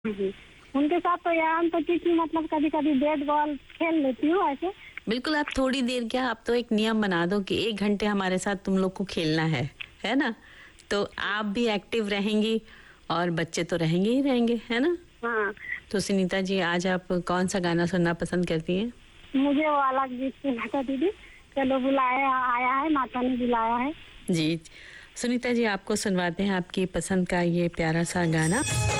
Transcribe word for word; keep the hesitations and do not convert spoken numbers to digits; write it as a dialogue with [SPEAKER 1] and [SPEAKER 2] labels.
[SPEAKER 1] जी, उनके साथ तो व्यायाम तो क्योंकि मतलब कभी-कभी बैट बॉल खेल लेती हूँ ऐसे।
[SPEAKER 2] बिल्कुल, आप थोड़ी देर क्या, आप तो एक नियम बना दो कि एक घंटे हमारे साथ तुम लोग को खेलना है, है ना? तो आप भी एक्टिव रहेंगी और बच्चे तो रहेंगे ही रहेंगे, है ना?
[SPEAKER 1] हाँ,
[SPEAKER 2] तो सुनीता जी, आज आप कौन-सा गाना सुनना पसंद करती हैं?
[SPEAKER 1] मुझे वो वाला गीत सुनाता दीदी, चलो बुलाया आया है, माता ने बुलाया है।
[SPEAKER 2] जी, सुनीता जी आपको सुनवाते हैं आपकी पसंद का ये प्यारा-सा गाना।